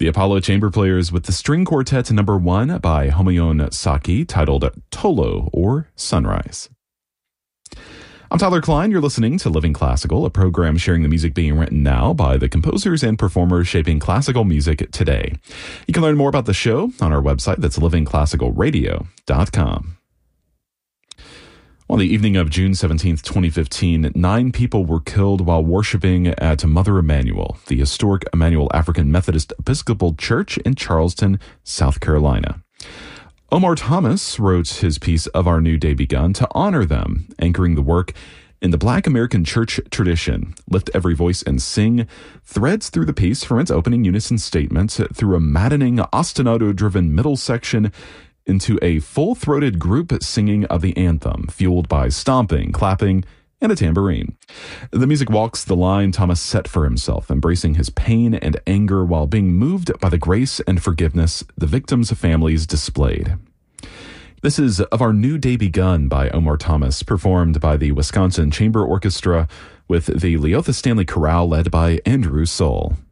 The Apollo Chamber Players with the String Quartet number 1 by Homoyon Saki, titled Tolo, or Sunrise. I'm Tyler Klein. You're listening to Living Classical, a program sharing the music being written now by the composers and performers shaping classical music today. You can learn more about the show on our website. That's livingclassicalradio.com. On the evening of June 17th, 2015, 9 people were killed while worshiping at Mother Emanuel, the historic Emanuel African Methodist Episcopal Church in Charleston, South Carolina. Omar Thomas wrote his piece Of Our New Day Begun to honor them, anchoring the work in the Black American church tradition. Lift Every Voice and Sing threads through the piece from its opening unison statement through a maddening, ostinato-driven middle section into a full-throated group singing of the anthem, fueled by stomping, clapping, and a tambourine. The music walks the line Thomas set for himself, embracing his pain and anger while being moved by the grace and forgiveness the victims' families displayed. This is Of Our New Day Begun by Omar Thomas, performed by the Wisconsin Chamber Orchestra with the Leotha Stanley Chorale led by Andrew Soule.